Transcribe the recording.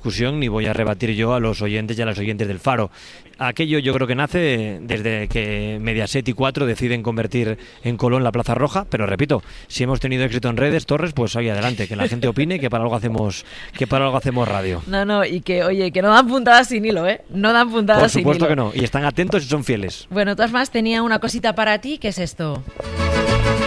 discusión ni voy a rebatir yo a los oyentes y a las oyentes del Faro. Aquello yo creo que nace desde que Mediaset y 4 deciden convertir en Colón la Plaza Roja, pero repito, si hemos tenido éxito en redes, Torres, pues ahí adelante, que la gente opine, que para algo hacemos radio. No, y que, oye, que no dan puntadas sin hilo, ¿eh? No dan puntadas sin hilo. Por supuesto que no, y están atentos y son fieles. Bueno, de todas maneras, tenía una cosita para ti, ¿qué es esto?